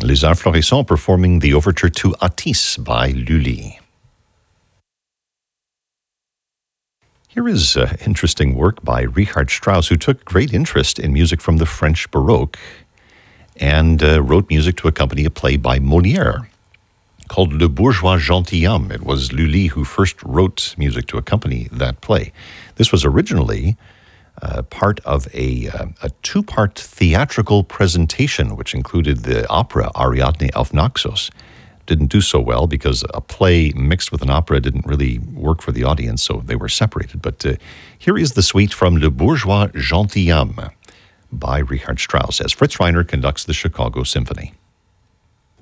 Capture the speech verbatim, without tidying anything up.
Les Arts Florissants performing the overture to Atis by Lully. Here is uh, interesting work by Richard Strauss, who took great interest in music from the French Baroque and uh, wrote music to accompany a play by Molière called Le Bourgeois Gentilhomme. It was Lully who first wrote music to accompany that play. This was originally uh, part of a, uh, a two-part theatrical presentation, which included the opera Ariadne auf Naxos. Didn't do so well because a play mixed with an opera didn't really work for the audience, so they were separated. But uh, here is the suite from Le Bourgeois Gentilhomme by Richard Strauss as Fritz Reiner conducts the Chicago Symphony.